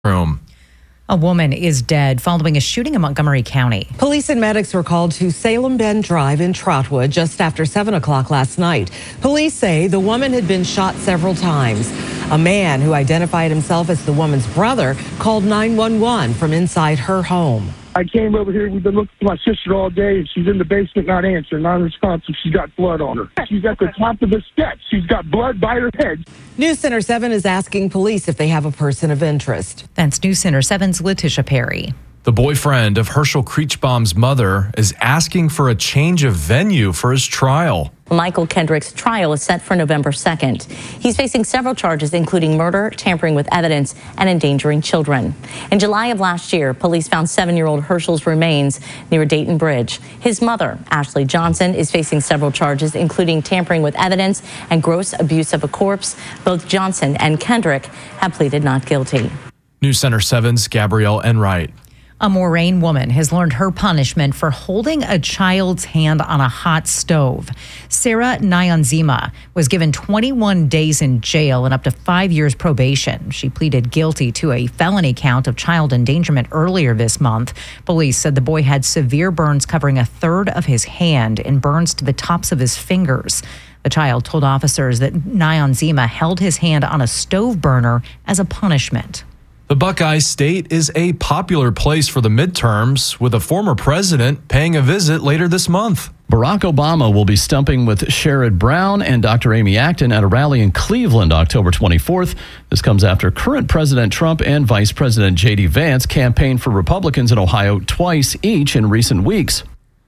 Room. A woman is dead following a shooting in Montgomery County. Police and medics were called to Salem Bend Drive in Trotwood just after 7 o'clock last night. Police say the woman had been shot several times. A man who identified himself as the woman's brother called 911 from inside her home. I came over here. We've been looking for my sister all day. She's in the basement, not answering, non-responsive. She's got blood on her. She's at the top of the steps. She's got blood by her head. News Center 7 is asking police if they have a person of interest. That's News Center 7's Letitia Perry. The boyfriend of Herschel Kreechbaum's mother is asking for a change of venue for his trial. Michael Kendrick's trial is set for November 2nd. He's facing several charges, including murder, tampering with evidence, and endangering children. In July of last year, police found 7-year-old Herschel's remains near a Dayton bridge. His mother, Ashley Johnson, is facing several charges, including tampering with evidence and gross abuse of a corpse. Both Johnson and Kendrick have pleaded not guilty. News Center 7's Gabrielle Enright. A Moraine woman has learned her punishment for holding a child's hand on a hot stove. Sarah Nyanzima was given 21 days in jail and up to 5 years probation. She pleaded guilty to a felony count of child endangerment earlier this month. Police said the boy had severe burns covering a third of his hand and burns to the tops of his fingers. The child told officers that Nyanzima held his hand on a stove burner as a punishment. The Buckeye State is a popular place for the midterms, with a former president paying a visit later this month. Barack Obama will be stumping with Sherrod Brown and Dr. Amy Acton at a rally in Cleveland October 24th. This comes after current President Trump and Vice President J.D. Vance campaigned for Republicans in Ohio twice each in recent weeks.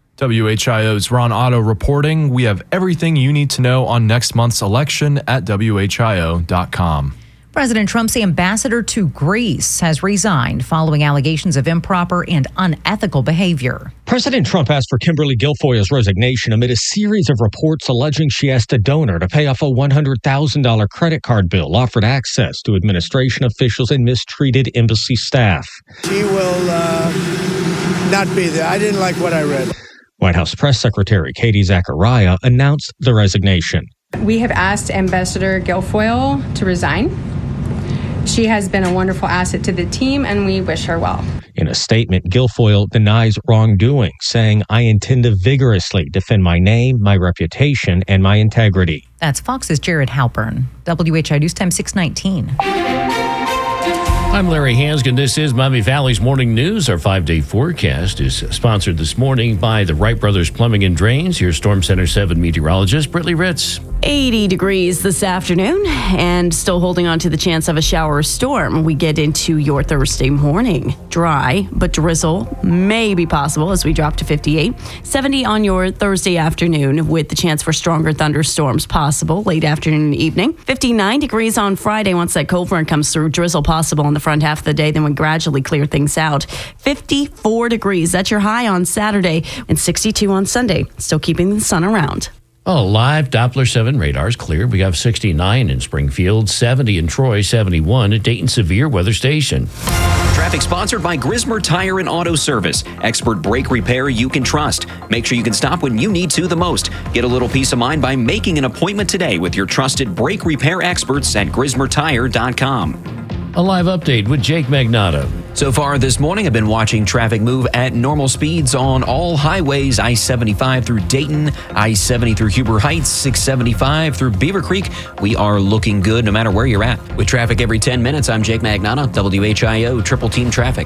WHIO's Ron Otto reporting. We have everything you need to know on next month's election at WHIO.com. President Trump's ambassador to Greece has resigned following allegations of improper and unethical behavior. President Trump asked for Kimberly Guilfoyle's resignation amid a series of reports alleging she asked a donor to pay off a $100,000 credit card bill, offered access to administration officials, and mistreated embassy staff. She will not be there. I didn't like what I read. White House Press Secretary Katie Zachariah announced the resignation. We have asked Ambassador Guilfoyle to resign. She has been a wonderful asset to the team, and we wish her well. In a statement, Guilfoyle denies wrongdoing, saying, "I intend to vigorously defend my name, my reputation, and my integrity." That's Fox's Jared Halpern. WHI News Time 619. I'm Larry Hansgen. This is Miami Valley's Morning News. Our 5-day forecast is sponsored this morning by the Wright Brothers Plumbing and Drains. Here's Storm Center 7 meteorologist Brittany Ritz. 80 degrees this afternoon and still holding on to the chance of a shower or storm. We get into your Thursday morning. Dry, but drizzle may be possible as we drop to 58. 70 on your Thursday afternoon with the chance for stronger thunderstorms possible late afternoon and evening. 59 degrees on Friday once that cold front comes through. Drizzle possible in the front half of the day, then we gradually clear things out. 54 degrees, that's your high on Saturday, and 62 on Sunday. Still keeping the sun around. Oh, live Doppler 7 radars clear. We have 69 in Springfield, 70 in Troy, 71 at Dayton Severe Weather Station. Traffic sponsored by Grismer Tire and Auto Service. Expert brake repair you can trust. Make sure you can stop when you need to the most. Get a little peace of mind by making an appointment today with your trusted brake repair experts at GrismerTire.com. A live update with Jake Magnotta. So far this morning, I've been watching traffic move at normal speeds on all highways. I-75 through Dayton, I-70 through Huber Heights, 675 through Beaver Creek. We are looking good no matter where you're at. With traffic every 10 minutes, I'm Jake Magnotta, WHIO Triple Team Traffic.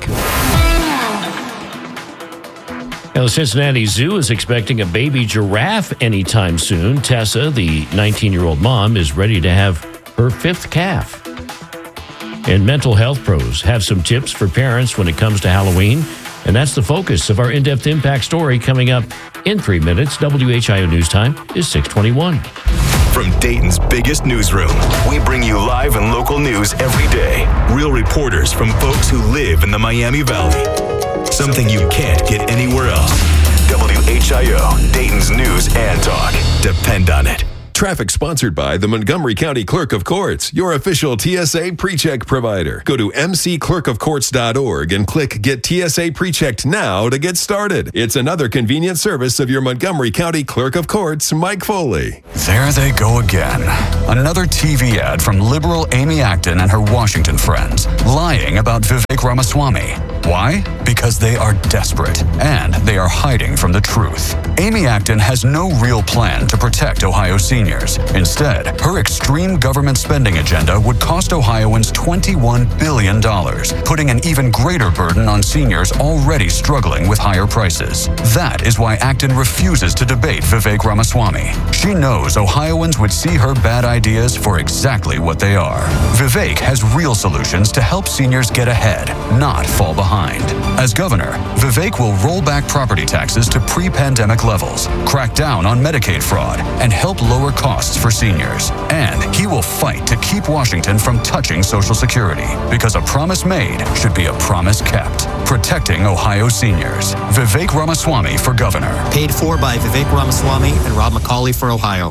Now, the Cincinnati Zoo is expecting a baby giraffe anytime soon. Tessa, the 19-year-old mom, is ready to have her 5th calf. And mental health pros have some tips for parents when it comes to Halloween. And that's the focus of our in-depth impact story coming up in 3 minutes. WHIO News Time is 6:21. From Dayton's biggest newsroom, we bring you live and local news every day. Real reporters from folks who live in the Miami Valley. Something you can't get anywhere else. WHIO, Dayton's news and talk. Depend on it. Traffic sponsored by the Montgomery County Clerk of Courts, your official TSA PreCheck provider. Go to mcclerkofcourts.org and click Get TSA PreChecked now to get started. It's another convenient service of your Montgomery County Clerk of Courts, Mike Foley. There they go again. Another TV ad from liberal Amy Acton and her Washington friends, lying about Vivek Ramaswamy. Why? Because they are desperate and they are hiding from the truth. Amy Acton has no real plan to protect Ohio seniors. Instead, her extreme government spending agenda would cost Ohioans $21 billion, putting an even greater burden on seniors already struggling with higher prices. That is why Acton refuses to debate Vivek Ramaswamy. She knows Ohioans would see her bad ideas for exactly what they are. Vivek has real solutions to help seniors get ahead, not fall behind. As governor, Vivek will roll back property taxes to pre-pandemic levels, crack down on Medicaid fraud, and help lower costs for seniors. And he will fight to keep Washington from touching Social Security, because a promise made should be a promise kept. Protecting Ohio seniors. Vivek Ramaswamy for governor. Paid for by Vivek Ramaswamy and Rob McCauley for Ohio.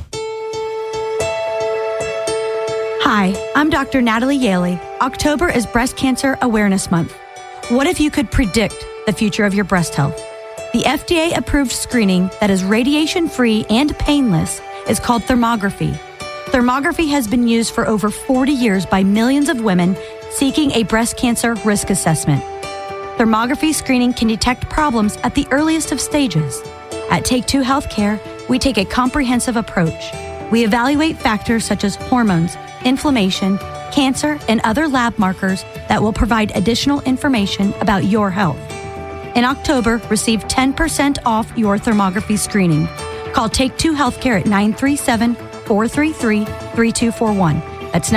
Hi, I'm Dr. Natalie Yaley. October is Breast Cancer Awareness Month. What if you could predict the future of your breast health? The FDA-approved screening that is radiation-free and painless is called thermography. Thermography has been used for over 40 years by millions of women seeking a breast cancer risk assessment. Thermography screening can detect problems at the earliest of stages. At Take Two Healthcare, we take a comprehensive approach. We evaluate factors such as hormones, inflammation, cancer, and other lab markers that will provide additional information about your health. In October, receive 10% off your thermography screening. Call Take Two Healthcare at 937-433-3241. That's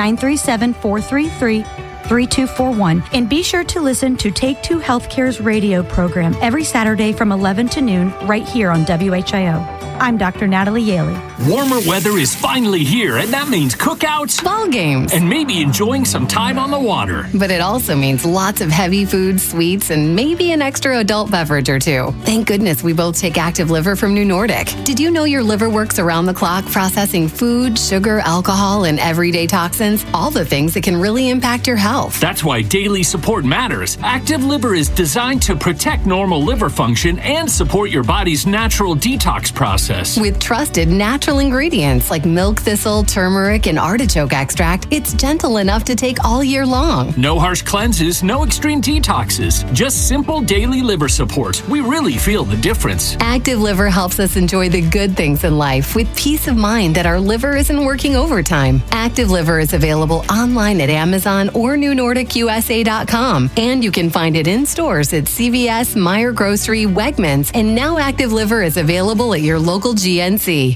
937-433-3241. And be sure to listen to Take Two Healthcare's radio program every Saturday from 11 to noon right here on WHIO. I'm Dr. Natalie Yaley. Warmer weather is finally here, and that means cookouts, ball games, and maybe enjoying some time on the water. But it also means lots of heavy foods, sweets, and maybe an extra adult beverage or two. Thank goodness we both take Active Liver from New Nordic. Did you know your liver works around the clock processing food, sugar, alcohol, and everyday toxins? All the things that can really impact your health. That's why daily support matters. Active Liver is designed to protect normal liver function and support your body's natural detox process. With trusted natural ingredients like milk thistle, turmeric, and artichoke extract, it's gentle enough to take all year long. No harsh cleanses, no extreme detoxes, just simple daily liver support. We really feel the difference. Active Liver helps us enjoy the good things in life with peace of mind that our liver isn't working overtime. Active Liver is available online at Amazon or NewNordicUSA.com, and you can find it in stores at CVS, Meijer Grocery, Wegmans, and now Active Liver is available at your local GNC.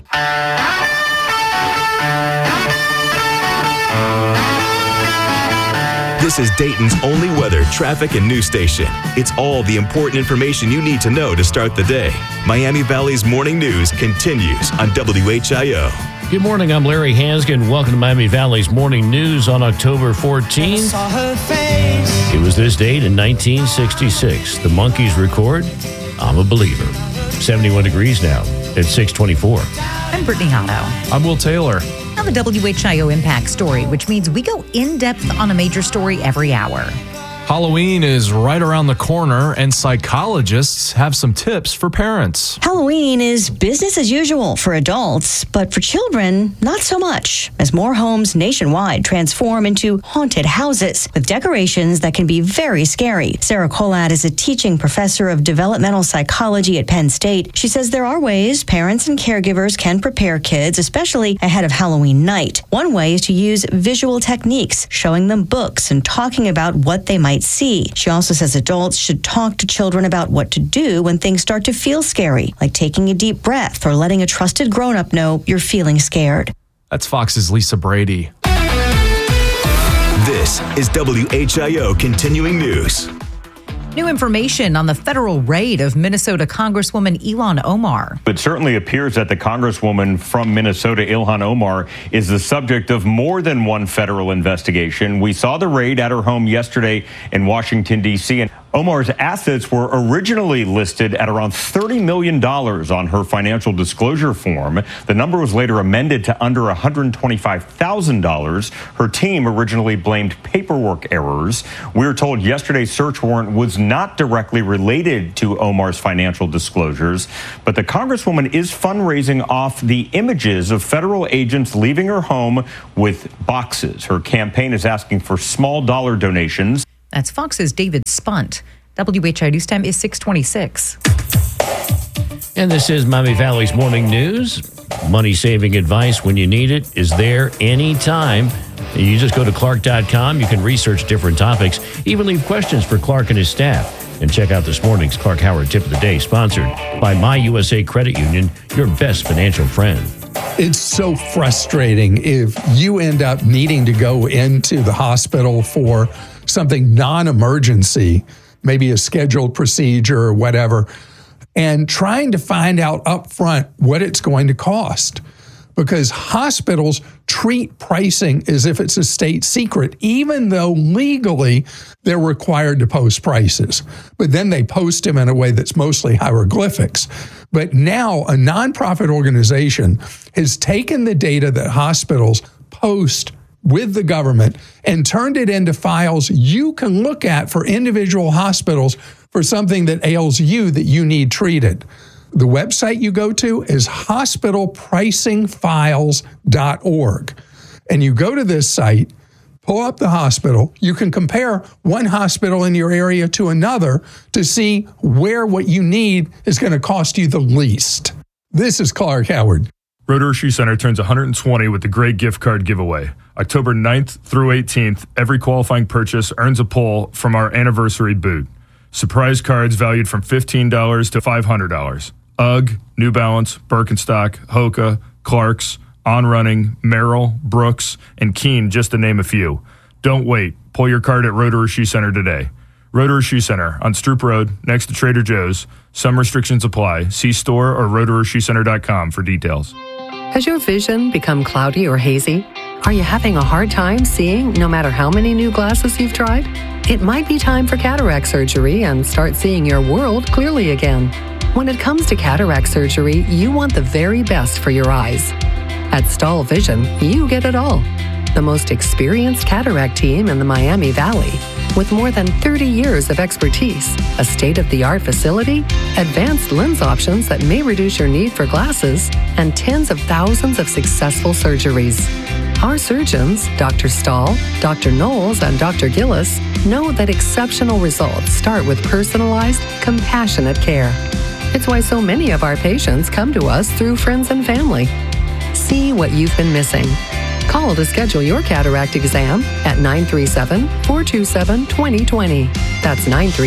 This is Dayton's only weather, traffic, and news station. It's all the important information you need to know to start the day. Miami Valley's morning news continues on WHIO. Good morning, I'm Larry Hansgen. Welcome to Miami Valley's morning news on October 14th. It was this date in 1966. The Monkees record, I'm a Believer. 71 degrees now at 6:24. I'm Brittany Hotto. I'm Will Taylor. Now the WHIO Impact Story, which means we go in depth on a major story every hour. Halloween is right around the corner, and psychologists have some tips for parents. Halloween is business as usual for adults, but for children, not so much, as more homes nationwide transform into haunted houses with decorations that can be very scary. Sarah Colad is a teaching professor of developmental psychology at Penn State. She says there are ways parents and caregivers can prepare kids, especially ahead of Halloween night. One way is to use visual techniques, showing them books and talking about what they might see. She also says adults should talk to children about what to do when things start to feel scary, like taking a deep breath or letting a trusted grown-up know you're feeling scared. That's Fox's Lisa Brady. This is WHIO Continuing News. New information on the federal raid of Minnesota Congresswoman Ilhan Omar. It certainly appears that the Congresswoman from Minnesota, Ilhan Omar, is the subject of more than one federal investigation. We saw the raid at her home yesterday in Washington, D.C., and Omar's assets were originally listed at around $30 million on her financial disclosure form. The number was later amended to under $125,000. Her team originally blamed paperwork errors. We were told yesterday's search warrant was not directly related to Omar's financial disclosures, but the Congresswoman is fundraising off the images of federal agents leaving her home with boxes. Her campaign is asking for small dollar donations. That's Fox's David Spunt. WHI News Time is 6:26. And this is Miami Valley's Morning News. Money-saving advice when you need it is there anytime. You just go to Clark.com. You can research different topics, even leave questions for Clark and his staff. And check out this morning's Clark Howard Tip of the Day, sponsored by My USA Credit Union, your best financial friend. It's so frustrating if you end up needing to go into the hospital for something non-emergency, maybe a scheduled procedure or whatever, and trying to find out up front what it's going to cost. Because hospitals treat pricing as if it's a state secret, even though legally they're required to post prices. But then they post them in a way that's mostly hieroglyphics. But now a nonprofit organization has taken the data that hospitals post with the government and turned it into files you can look at for individual hospitals for something that ails you that you need treated. The website you go to is hospitalpricingfiles.org. And you go to this site, pull up the hospital. You can compare one hospital in your area to another to see where what you need is going to cost you the least. This is Clark Howard. Rotorua Shoe Center turns 120 with the Great Gift Card Giveaway. October 9th through 18th, every qualifying purchase earns a pull from our anniversary boot. Surprise cards valued from $15 to $500. UGG, New Balance, Birkenstock, Hoka, Clarks, On Running, Merrill, Brooks, and Keen, just to name a few. Don't wait. Pull your card at Rotorua Shoe Center today. Rotorua Shoe Center on Stroop Road, next to Trader Joe's. Some restrictions apply. See store or rotoruashoecenter.com for details. Has your vision become cloudy or hazy? Are you having a hard time seeing no matter how many new glasses you've tried? It might be time for cataract surgery and start seeing your world clearly again. When it comes to cataract surgery, you want the very best for your eyes. At Stahl Vision, you get it all. The most experienced cataract team in the Miami Valley, with more than 30 years of expertise, a state-of-the-art facility, advanced lens options that may reduce your need for glasses, and tens of thousands of successful surgeries. Our surgeons, Dr. Stahl, Dr. Knowles, and Dr. Gillis, know that exceptional results start with personalized, compassionate care. It's why so many of our patients come to us through friends and family. See what you've been missing. Call to schedule your cataract exam at 937-427-2020. That's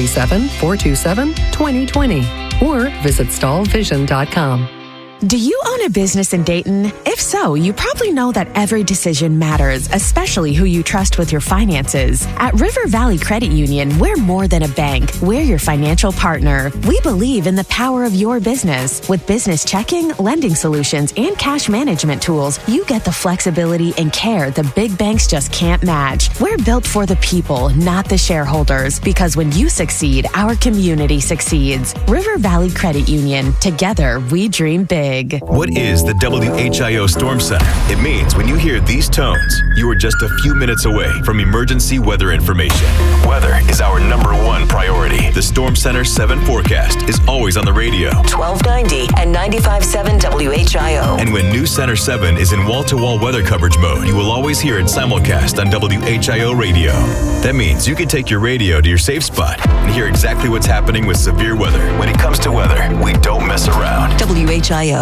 937-427-2020. Or visit stahlvision.com. Do you own a business in Dayton? If so, you probably know that every decision matters, especially who you trust with your finances. At River Valley Credit Union, we're more than a bank. We're your financial partner. We believe in the power of your business. With business checking, lending solutions, and cash management tools, you get the flexibility and care the big banks just can't match. We're built for the people, not the shareholders, because when you succeed, our community succeeds. River Valley Credit Union. Together, we dream big. What is the WHIO Storm Center? It means when you hear these tones, you are just a few minutes away from emergency weather information. Weather is our #1 priority. The Storm Center 7 forecast is always on the radio. 1290 and 95.7 WHIO. And when new Center 7 is in wall-to-wall weather coverage mode, you will always hear it simulcast on WHIO radio. That means you can take your radio to your safe spot and hear exactly what's happening with severe weather. When it comes to weather, we don't mess around. WHIO.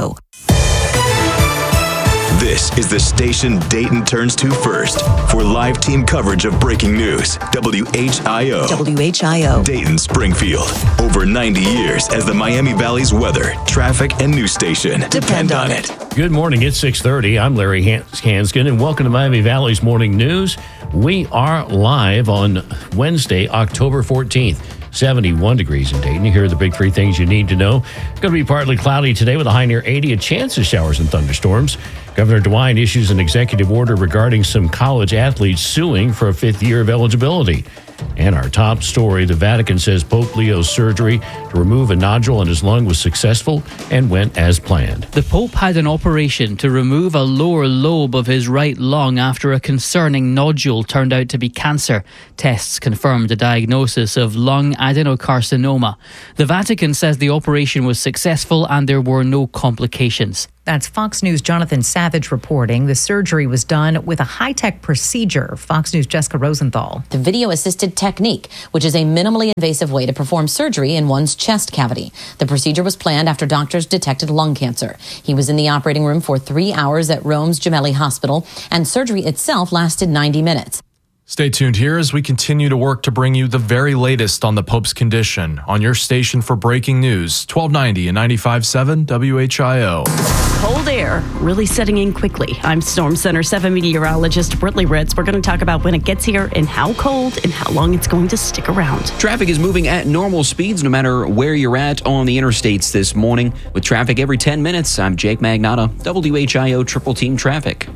This is the station Dayton turns to first for live team coverage of breaking news. WHIO. WHIO. Dayton, Springfield. Over 90 years as the Miami Valley's weather, traffic, and news station. Depend on it. Good morning. It's 6:30. I'm Larry Hanskin, and welcome to Miami Valley's Morning News. We are live on Wednesday, October 14th. 71 degrees in Dayton. Here are the big three things you need to know. Going to be partly cloudy today with a high near 80, a chance of showers and thunderstorms. Governor DeWine issues an executive order regarding some college athletes suing for a 5th year of eligibility. And our top story, the Vatican says Pope Leo's surgery to remove a nodule in his lung was successful and went as planned. The Pope had an operation to remove a lower lobe of his right lung after a concerning nodule turned out to be cancer. Tests confirmed a diagnosis of lung adenocarcinoma. The Vatican says the operation was successful and there were no complications. That's Fox News' Jonathan Savage reporting. The surgery was done with a high-tech procedure. Fox News' Jessica Rosenthal. The video-assisted technique, which is a minimally invasive way to perform surgery in one's chest cavity. The procedure was planned after doctors detected lung cancer. He was in the operating room for 3 hours at Rome's Gemelli Hospital, and surgery itself lasted 90 minutes. Stay tuned here as we continue to work to bring you the very latest on the Pope's condition on your station for breaking news, 1290 and 95.7 WHIO. Cold air really setting in quickly. I'm Storm Center 7 meteorologist Britley Ritz. We're going to talk about when it gets here and how cold and how long it's going to stick around. Traffic is moving at normal speeds no matter where you're at on the interstates this morning. With traffic every 10 minutes, I'm Jake Magnotta, WHIO Triple Team Traffic.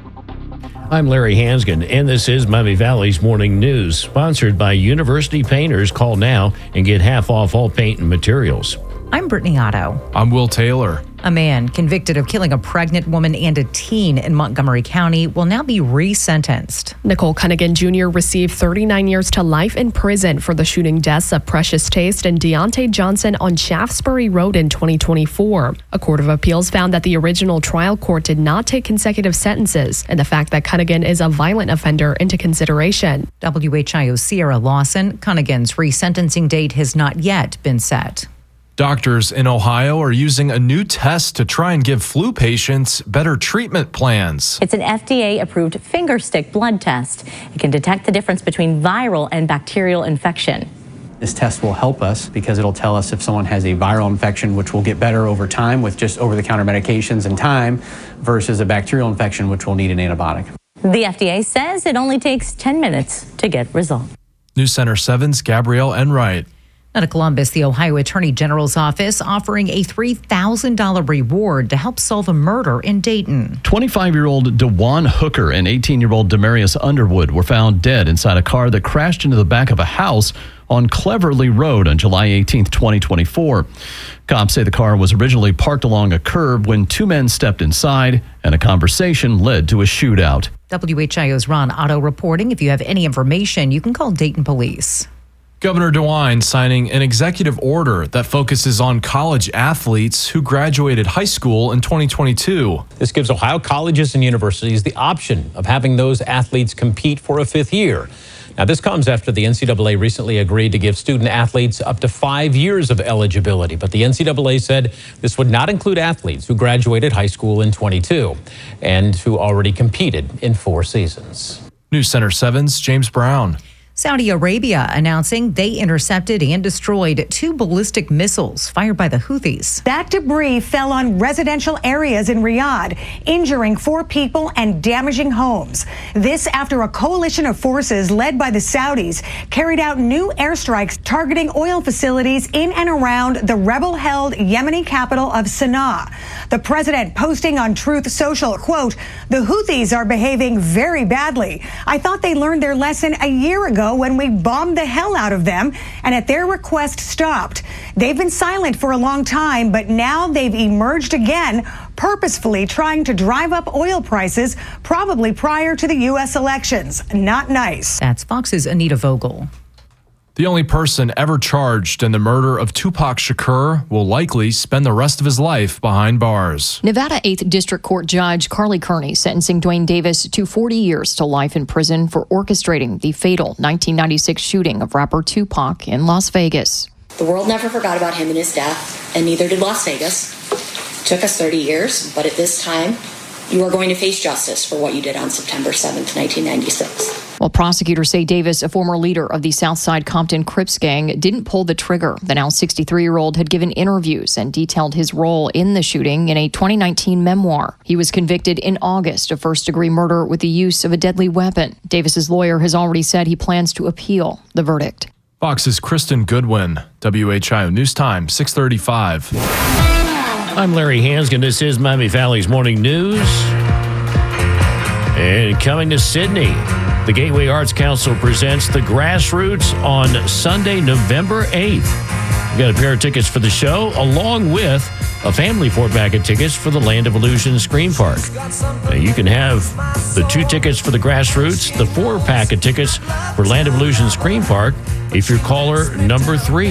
I'm Larry Hansgen, and this is Miami Valley's Morning News, sponsored by University Painters. Call now and get half off all paint and materials. I'm Brittany Otto. I'm Will Taylor. A man convicted of killing a pregnant woman and a teen in Montgomery County will now be resentenced. Nicole Cunningham Jr. received 39 years to life in prison for the shooting deaths of Precious Taste and Deontay Johnson on Shaftesbury Road in 2024. A court of appeals found that the original trial court did not take consecutive sentences and the fact that Cunningham is a violent offender into consideration. WHIO's Sierra Lawson. Cunningham's resentencing date has not yet been set. Doctors in Ohio are using a new test to try and give flu patients better treatment plans. It's an FDA-approved finger stick blood test. It can detect the difference between viral and bacterial infection. This test will help us because it'll tell us if someone has a viral infection, which will get better over time with just over-the-counter medications and time, versus a bacterial infection, which will need an antibiotic. The FDA says it only takes 10 minutes to get results. News Center 7's Gabrielle Enright. Out of Columbus, the Ohio Attorney General's office offering a $3,000 reward to help solve a murder in Dayton. 25-year-old DeJuan Hooker and 18-year-old Demarius Underwood were found dead inside a car that crashed into the back of a house on Cleverly Road on July 18, 2024. Cops say the car was originally parked along a curb when two men stepped inside and a conversation led to a shootout. WHIO's Ron Otto reporting. If you have any information, you can call Dayton Police. Governor DeWine signing an executive order that focuses on college athletes who graduated high school in 2022. This gives Ohio colleges and universities the option of having those athletes compete for a fifth year. Now, this comes after the NCAA recently agreed to give student athletes up to 5 years of eligibility. But the NCAA said this would not include athletes who graduated high school in 22 and who already competed in 4 seasons. News Center 7's James Brown. Saudi Arabia announcing they intercepted and destroyed 2 ballistic missiles fired by the Houthis. That debris fell on residential areas in Riyadh, injuring 4 people and damaging homes. This after a coalition of forces led by the Saudis carried out new airstrikes targeting oil facilities in and around the rebel-held Yemeni capital of Sana'a. The president posting on Truth Social, quote, "The Houthis are behaving very badly. I thought they learned their lesson a year ago when we bombed the hell out of them and at their request stopped. They've been silent for a long time, but now they've emerged again, purposefully trying to drive up oil prices, probably prior to the U.S. elections. Not nice." That's Fox's Anita Vogel. The only person ever charged in the murder of Tupac Shakur will likely spend the rest of his life behind bars. Nevada 8th District Court Judge Carly Kearney sentencing Dwayne Davis to 40 years to life in prison for orchestrating the fatal 1996 shooting of rapper Tupac in Las Vegas. The world never forgot about him and his death, and neither did Las Vegas. It took us 30 years, but at this time, you are going to face justice for what you did on September 7th, 1996. Well, prosecutors say Davis, a former leader of the Southside Compton Crips gang, didn't pull the trigger. The now 63-year-old had given interviews and detailed his role in the shooting in a 2019 memoir. He was convicted in August of first-degree murder with the use of a deadly weapon. Davis's lawyer has already said he plans to appeal the verdict. Fox's Kristen Goodwin, WHIO News Time, 6:35. I'm Larry Hansgen. This is Miami Valley's Morning News. And coming to Sydney, The Gateway Arts Council presents The Grassroots on Sunday, November 8th. We got a pair of tickets for the show, along with a family 4-pack of tickets for the Land of Illusion Scream Park. Now, you can have the 2 tickets for the Grassroots, the 4-pack of tickets for Land of Illusion Scream Park, if you're caller number 3,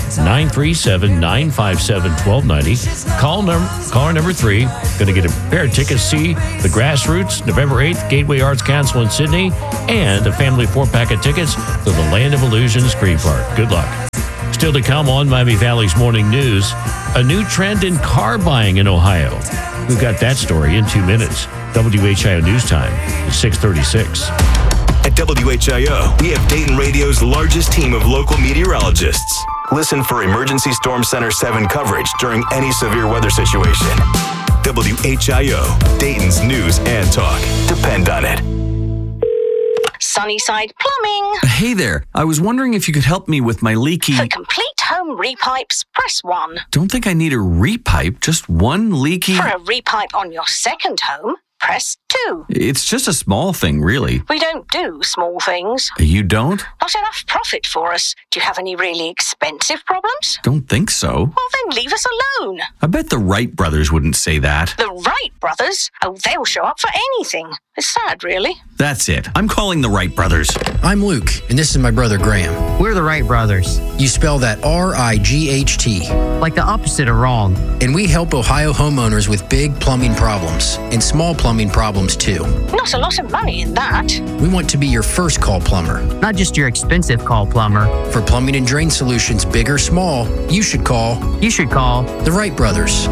937-957-1290. Caller number 3, going to get a pair of tickets, see the Grassroots, November 8th, Gateway Arts Council in Sydney, and a family 4-pack of tickets to the Land of Illusion Scream Park. Good luck. Still to come on Miami Valley's Morning News, a new trend in car buying in Ohio. We've got that story in 2 minutes. WHIO News Time is 6:36. At WHIO, we have Dayton Radio's largest team of local meteorologists. Listen for Emergency Storm Center 7 coverage during any severe weather situation. WHIO, Dayton's news and talk. Depend on it. Sunnyside Plumbing. Hey there. I was wondering if you could help me with my leaky... For complete home repipes, press 1. Don't think I need a repipe, just one leaky... For a repipe on your second home, press 2. It's just a small thing, really. We don't do small things. You don't? Not enough profit for us. Do you have any really expensive problems? Don't think so. Well, then leave us alone. I bet the Wright brothers wouldn't say that. The Wright brothers? Oh, they'll show up for anything. It's sad, really. That's it. I'm calling the Wright brothers. I'm Luke, and this is my brother Graham. We're the Wright brothers. You spell that R-I-G-H-T. Like the opposite of wrong. And we help Ohio homeowners with big plumbing problems and small plumbing problems too. Not a lot of money in that. We want to be your first call plumber. Not just your expensive call plumber. For plumbing and drain solutions, big or small, you should call the Wright Brothers.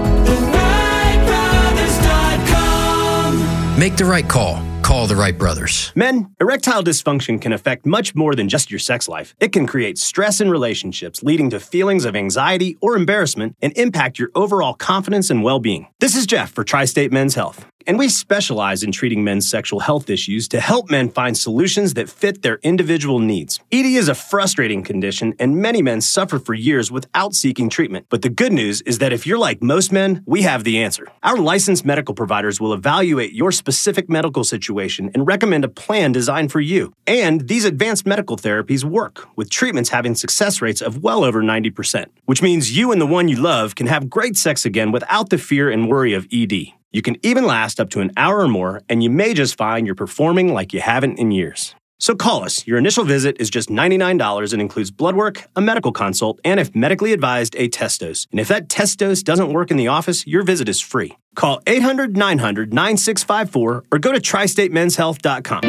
TheWrightBrothers.com. Make the right call. Call the Wright Brothers. Men, erectile dysfunction can affect much more than just your sex life. It can create stress in relationships, leading to feelings of anxiety or embarrassment, and impact your overall confidence and well-being. This is Jeff for Tri-State Men's Health, and we specialize in treating men's sexual health issues to help men find solutions that fit their individual needs. ED is a frustrating condition, and many men suffer for years without seeking treatment. But the good news is that if you're like most men, we have the answer. Our licensed medical providers will evaluate your specific medical situation and recommend a plan designed for you. And these advanced medical therapies work, with treatments having success rates of well over 90%, which means you and the one you love can have great sex again without the fear and worry of ED. You can even last up to an hour or more, and you may just find you're performing like you haven't in years. So call us. Your initial visit is just $99 and includes blood work, a medical consult, and if medically advised, a test dose. And if that test dose doesn't work in the office, your visit is free. Call 800-900-9654 or go to tristatemenshealth.com.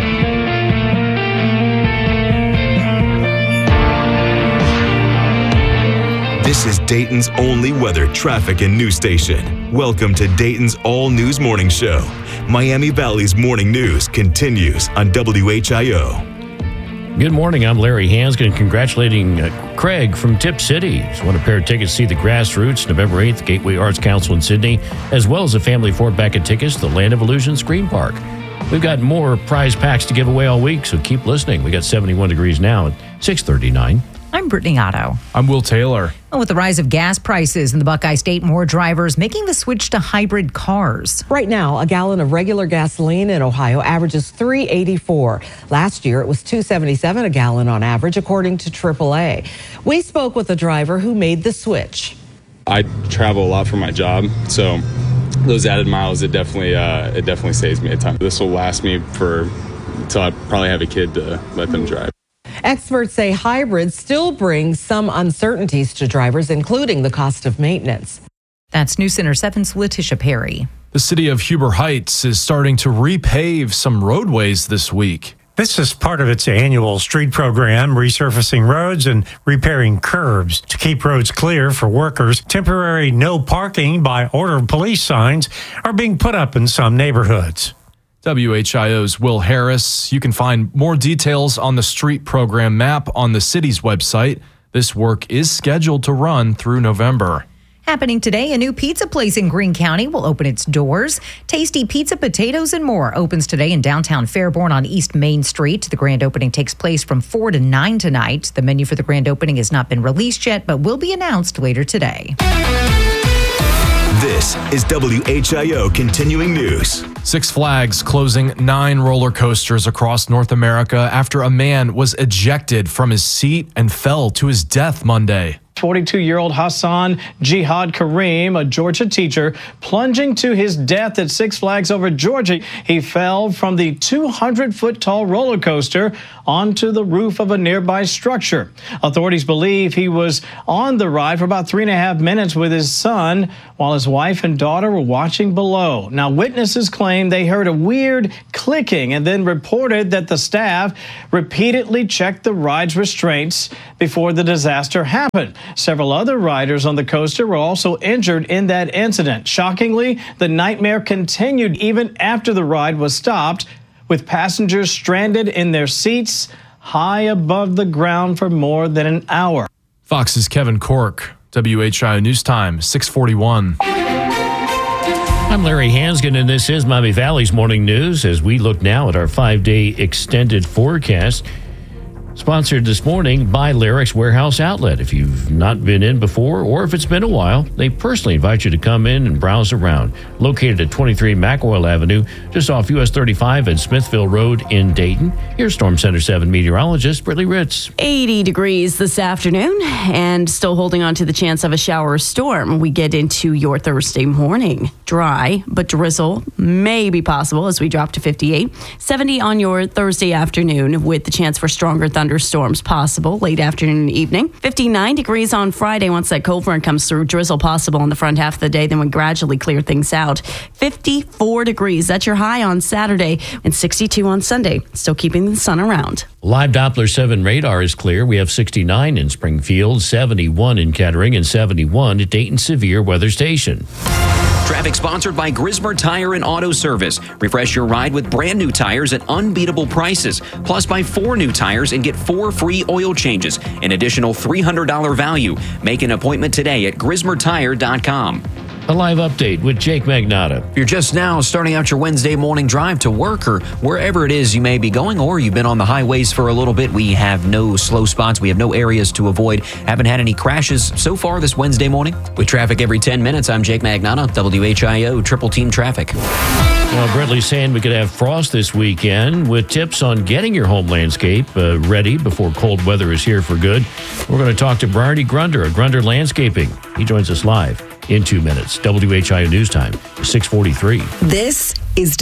This is Dayton's only weather, traffic, and news station. Welcome to Dayton's all-news morning show. Miami Valley's morning news continues on WHIO. Good morning. I'm Larry Hanskin, congratulating Craig from Tip City. Just won a pair of tickets to see the Grassroots, November 8th, Gateway Arts Council in Sydney, as well as a family 4-pack of tickets to the Land of Illusion Scream Park. We've got more prize packs to give away all week, so keep listening. We got 71 degrees now at 6:39. I'm Brittany Otto. I'm Will Taylor. Well, with the rise of gas prices in the Buckeye State, more drivers making the switch to hybrid cars. Right now, a gallon of regular gasoline in Ohio averages $3.84. Last year, it was $2.77 a gallon on average, according to AAA. We spoke with a driver who made the switch. I travel a lot for my job, so those added miles, it definitely saves me a ton. This will last me until I probably have a kid to let them drive. Experts say hybrids still bring some uncertainties to drivers, including the cost of maintenance. That's News Center 7's Letitia Perry. The city of Huber Heights is starting to repave some roadways this week. This is part of its annual street program, resurfacing roads and repairing curbs. To keep roads clear for workers, temporary no parking by order of police signs are being put up in some neighborhoods. WHIO's Will Harris. You can find more details on the street program map on the city's website. This work is scheduled to run through November. Happening today, a new pizza place in Greene County will open its doors. Tasty Pizza, Potatoes, and More opens today in downtown Fairborn on East Main Street. The grand opening takes place from 4 to 9 tonight. The menu for the grand opening has not been released yet, but will be announced later today. This is WHIO Continuing News. Six Flags closing 9 roller coasters across North America after a man was ejected from his seat and fell to his death Monday. 42-year-old Hassan Jihad Kareem, a Georgia teacher, plunging to his death at Six Flags over Georgia. He fell from the 200-foot-tall roller coaster onto the roof of a nearby structure. Authorities believe he was on the ride for about 3.5 minutes with his son while his wife and daughter were watching below. Now, witnesses claim they heard a weird clicking and then reported that the staff repeatedly checked the ride's restraints before the disaster happened. Several other riders on the coaster were also injured in that incident. Shockingly, the nightmare continued even after the ride was stopped, with passengers stranded in their seats high above the ground for more than an hour. Fox's Kevin Cork, WHIO News Time, 641. I'm Larry Hansgen, and this is Miami Valley's Morning News as we look now at our 5-day extended forecast. Sponsored this morning by Larrick's Warehouse Outlet. If you've not been in before or if it's been a while, they personally invite you to come in and browse around. Located at 23 McOil Avenue, just off US 35 and Smithville Road in Dayton. Here's Storm Center 7 meteorologist Brittany Ritz. 80 degrees this afternoon and still holding on to the chance of a shower or storm. We get into your Thursday morning. Dry, but drizzle may be possible as we drop to 58. 70 on your Thursday afternoon with the chance for stronger thunderstorms possible late afternoon and evening. 59 degrees on Friday once that cold front comes through. Drizzle possible in the front half of the day, then we gradually clear things out. 54 degrees, that's your high on Saturday, and 62 on Sunday. Still keeping the sun around. Live Doppler 7 radar is clear. We have 69 in Springfield, 71 in Kettering, and 71 at Dayton Severe Weather Station. Traffic sponsored by Grismer Tire and Auto Service. Refresh your ride with brand new tires at unbeatable prices. Plus, buy 4 new tires and get 4 free oil changes. An additional $300 value. Make an appointment today at GrismerTire.com. A live update with Jake Magnotta. If you're just now starting out your Wednesday morning drive to work or wherever it is you may be going, or you've been on the highways for a little bit, we have no slow spots. We have no areas to avoid. Haven't had any crashes so far this Wednesday morning. With traffic every 10 minutes, I'm Jake Magnotta, WHIO Triple Team Traffic. Well, Brentley's saying we could have frost this weekend with tips on getting your home landscape ready before cold weather is here for good. We're going to talk to Bryony Grunder at Grunder Landscaping. He joins us live in 2 minutes. WHIO News Time, 6:43. This is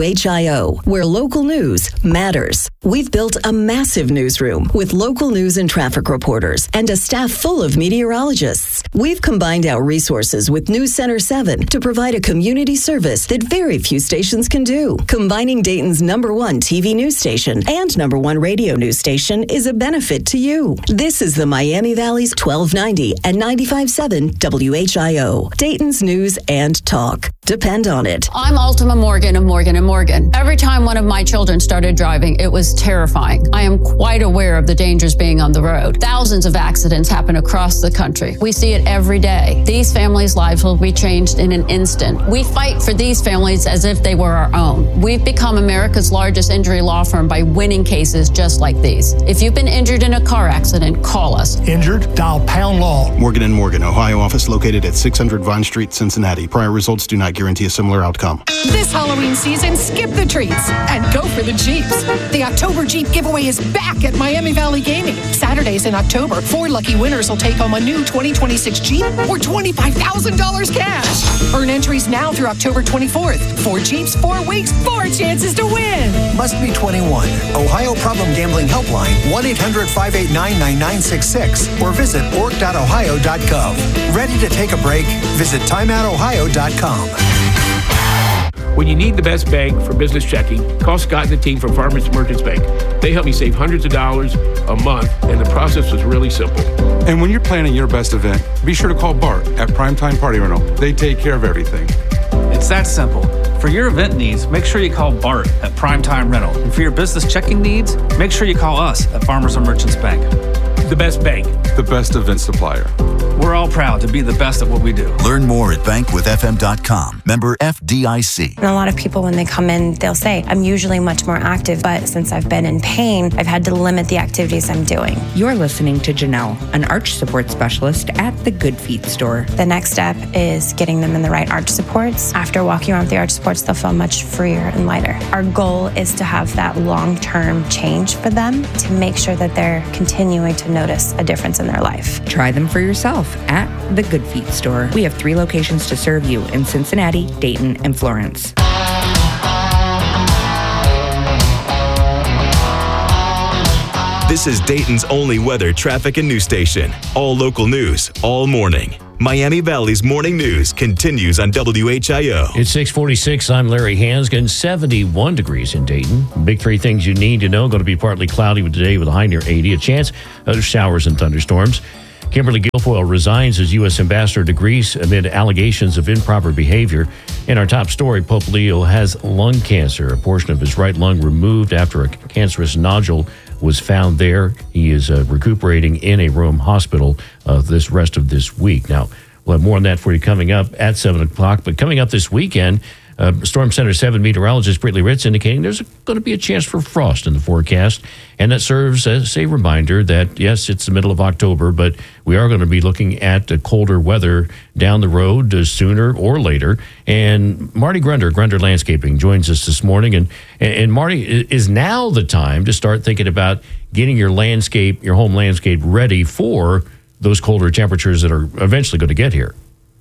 WHIO, where local news matters. We've built a massive newsroom with local news and traffic reporters and a staff full of meteorologists. We've combined our resources with News Center 7 to provide a community service that very few stations can do. Combining Dayton's #1 TV news station and #1 radio news station is a benefit to you. This is the Miami Valley's 1290 and 95.7 WHIO, Dayton's news and talk. Depend on it. I'm Ultima Morgan of Morgan & Morgan. Every time one of my children started driving, it was terrifying. I am quite aware of the dangers being on the road. Thousands of accidents happen across the country. We see it every day. These families' lives will be changed in an instant. We fight for these families as if they were our own. We've become America's largest injury law firm by winning cases just like these. If you've been injured in a car accident, call us. Injured? Dial Pound Law. Morgan & Morgan, Ohio office located at 600 Vine Street, Cincinnati. Prior results do not guarantee a similar outcome. This Halloween season, skip the treats and go for the Jeeps. The October Jeep giveaway is back at Miami Valley Gaming. Saturdays in October, 4 lucky winners will take home a new 2026 Jeep or $25,000 cash. Earn entries now through October 24th. 4 Jeeps, 4 weeks, 4 chances to win. Must be 21. Ohio Problem Gambling Helpline, 1-800-589-9966 or visit org.ohio.gov. Ready to take a break? Visit timeoutohio.com. When you need the best bank for business checking, call Scott and the team from Farmers Merchants Bank. They helped me save hundreds of dollars a month, and the process was really simple. And when you're planning your best event, be sure to call Bart at Primetime Party Rental. They take care of everything. It's that simple. For your event needs, make sure you call Bart at Primetime Rental. And for your business checking needs, make sure you call us at Farmers and Merchants Bank. The best bank. The best event supplier. We're all proud to be the best at what we do. Learn more at bankwithfm.com. Member FDIC. And a lot of people, when they come in, they'll say, I'm usually much more active, but since I've been in pain, I've had to limit the activities I'm doing. You're listening to Janelle, an arch support specialist at the Good Feet store. The next step is getting them in the right arch supports. After walking around with the arch supports, they'll feel much freer and lighter. Our goal is to have that long-term change for them to make sure that they're continuing to notice a difference in their life. Try them for yourself at the Good Feet store. We have 3 locations to serve you in Cincinnati, Dayton, and Florence. This is Dayton's only weather, traffic, and news station. All local news, all morning. Miami Valley's morning news continues on WHIO. It's 6:46. I'm Larry Hansgen. 71 degrees in Dayton. Big 3 things you need to know. Going to be partly cloudy today with a high near 80. A chance of showers and thunderstorms. Kimberly Guilfoyle resigns as U.S. Ambassador to Greece amid allegations of improper behavior. In our top story, Pope Leo has lung cancer. A portion of his right lung removed after a cancerous nodule was found there. He is recuperating in a Rome hospital this rest of this week. Now, we'll have more on that for you coming up at 7 o'clock. But coming up this weekend, Storm Center 7 meteorologist Brittany Ritz indicating there's going to be a chance for frost in the forecast. And that serves as a reminder that, yes, it's the middle of October, but we are going to be looking at colder weather down the road sooner or later. And Marty Grunder Landscaping, joins us this morning. And Marty, is now the time to start thinking about getting your home landscape ready for those colder temperatures that are eventually going to get here?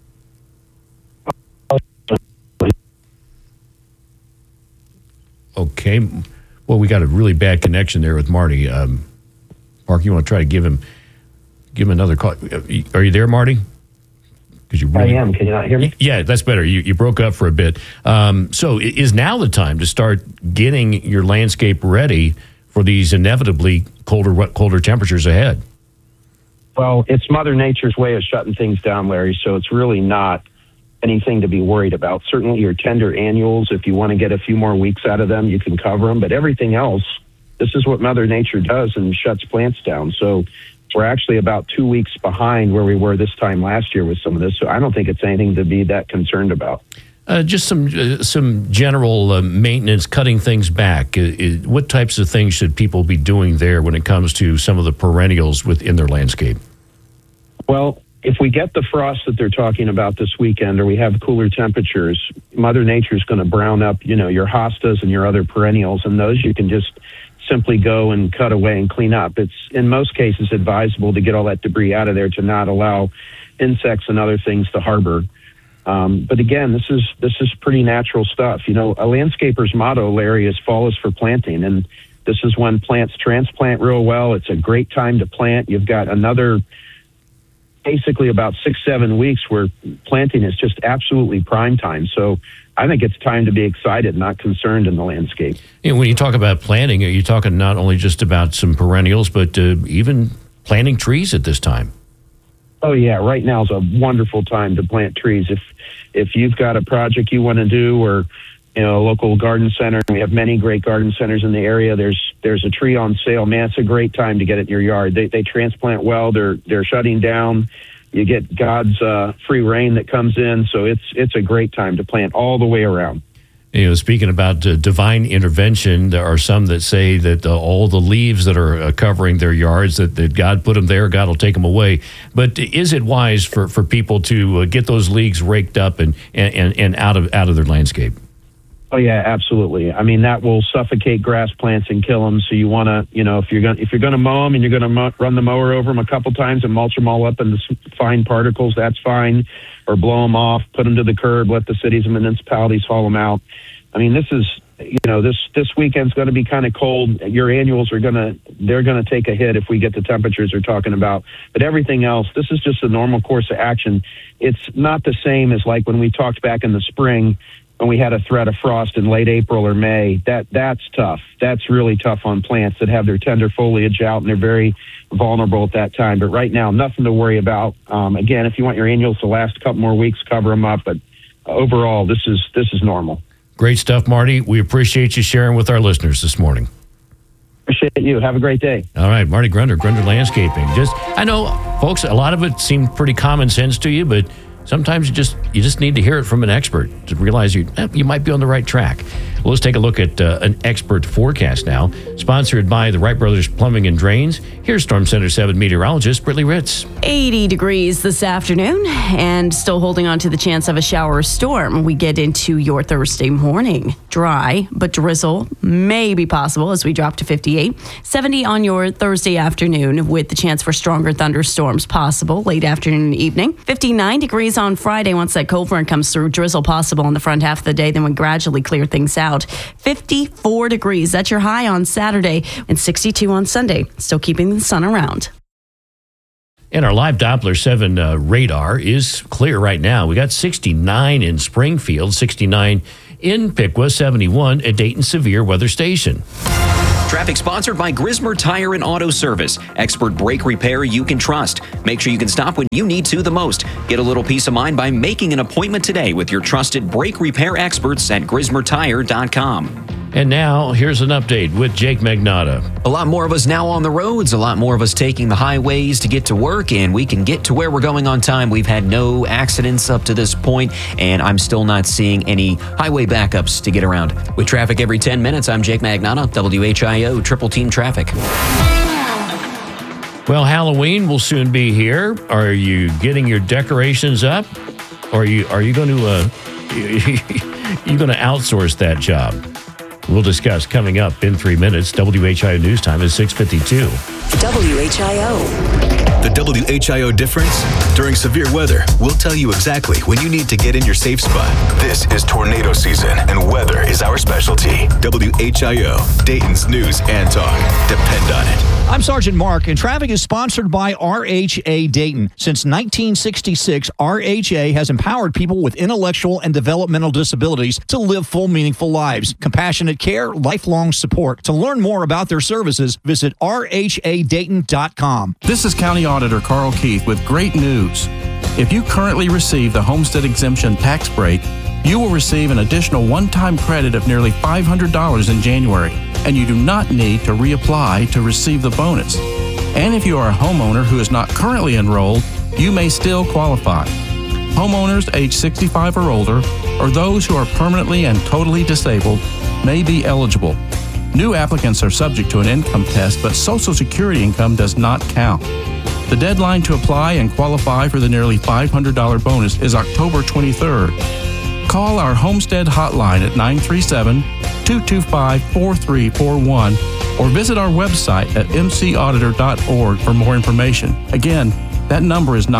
Okay. Well, we got a really bad connection there with Marty. Mark, you want to try to give him another call? Are you there, Marty? I am. Can you not hear me? Yeah, that's better. You broke up for a bit. So is now the time to start getting your landscape ready for these inevitably colder temperatures ahead? Well, it's Mother Nature's way of shutting things down, Larry, so it's really not anything to be worried about. Certainly your tender annuals, if you want to get a few more weeks out of them, you can cover them. But everything else, this is what Mother Nature does and shuts plants down. So we're actually about 2 weeks behind where we were this time last year with some of this. So I don't think it's anything to be that concerned about. Just some general maintenance, cutting things back. What types of things should people be doing there when it comes to some of the perennials within their landscape? Well, if we get the frost that they're talking about this weekend, or we have cooler temperatures, Mother Nature is going to brown up, your hostas and your other perennials, and those you can just simply go and cut away and clean up. It's in most cases advisable to get all that debris out of there to not allow insects and other things to harbor. But again, this is pretty natural stuff. A landscaper's motto, Larry, is fall is for planting, and this is when plants transplant real well. It's a great time to plant. You've got another basically about 6-7 weeks where planting is just absolutely prime time. So I think it's time to be excited, not concerned in the landscape. When you talk about planting, are you talking not only just about some perennials, but even planting trees at this time? Oh yeah, right now is a wonderful time to plant trees. If you've got a project you want to do, or a local garden center, we have many great garden centers in the area. There's a tree on sale. Man, it's a great time to get it in your yard. They transplant well. They're shutting down. You get God's free rain that comes in, so it's a great time to plant all the way around. Speaking about divine intervention, there are some that say that all the leaves that are covering their yards, that God put them there, God will take them away. But is it wise for people to get those leaves raked up and out of their landscape? Oh yeah, absolutely. I mean, that will suffocate grass plants and kill them. So you want to, if you're going to mow them and you're going to run the mower over them a couple times and mulch them all up into fine particles, that's fine. Or blow them off, put them to the curb, let the cities and municipalities haul them out. I mean, this is, this weekend's going to be kind of cold. Your annuals they're going to take a hit if we get the temperatures they're talking about. But everything else, this is just a normal course of action. It's not the same as like when we talked back in the spring when we had a threat of frost in late April or May. That's tough. That's really tough on plants that have their tender foliage out and they're very vulnerable at that time. But right now, nothing to worry about. Again, if you want your annuals to last a couple more weeks, cover them up. But overall, this is normal. Great stuff, Marty. We appreciate you sharing with our listeners this morning. Appreciate you. Have a great day. All right, Marty Grunder, Grunder Landscaping. I know, folks, a lot of it seemed pretty common sense to you, but sometimes you just need to hear it from an expert to realize you might be on the right track. Well, let's take a look at an expert forecast now, sponsored by the Wright Brothers Plumbing and Drains. Here's Storm Center 7 meteorologist Brittany Ritz. 80 degrees this afternoon and still holding on to the chance of a shower or storm. We get into your Thursday morning. Dry, but drizzle may be possible as we drop to 58. 70 on your Thursday afternoon with the chance for stronger thunderstorms possible late afternoon and evening. 59 degrees on Friday once that cold front comes through. Drizzle possible in the front half of the day, then we gradually clear things out. 54 degrees. That's your high on Saturday and 62 on Sunday. Still keeping the sun around. And our live Doppler 7 radar is clear right now. We got 69 in Springfield, 69 in Piqua, 71 at Dayton Severe Weather Station. Traffic sponsored by Grismer Tire and Auto Service. Expert brake repair you can trust. Make sure you can stop when you need to the most. Get a little peace of mind by making an appointment today with your trusted brake repair experts at GrismerTire.com. And now, here's an update with Jake Magnotta. A lot more of us now on the roads, a lot more of us taking the highways to get to work, and we can get to where we're going on time. We've had no accidents up to this point, and I'm still not seeing any highway backups to get around. With traffic every 10 minutes, I'm Jake Magnotta, WHIO Triple Team Traffic. Well, Halloween will soon be here. Are you getting your decorations up? Or are you going to outsource that job? We'll discuss coming up in 3 minutes. WHIO News Time is 6:52. WHIO. The WHIO difference? During severe weather, we'll tell you exactly when you need to get in your safe spot. This is tornado season, and weather is our specialty. WHIO, Dayton's news and talk. Depend on it. I'm Sergeant Mark, and traffic is sponsored by RHA Dayton. Since 1966, RHA has empowered people with intellectual and developmental disabilities to live full, meaningful lives. Compassionate care, lifelong support. To learn more about their services, visit rhadayton.com. This is County Auditor Carl Keith with great news. If you currently receive the Homestead Exemption tax break, you will receive an additional one-time credit of nearly $500 in January, and you do not need to reapply to receive the bonus. And if you are a homeowner who is not currently enrolled, you may still qualify. Homeowners age 65 or older, or those who are permanently and totally disabled, may be eligible. New applicants are subject to an income test, but Social Security income does not count. The deadline to apply and qualify for the nearly $500 bonus is October 23rd. Call our Homestead hotline at 937-225-4341 or visit our website at mcauditor.org for more information. Again, that number is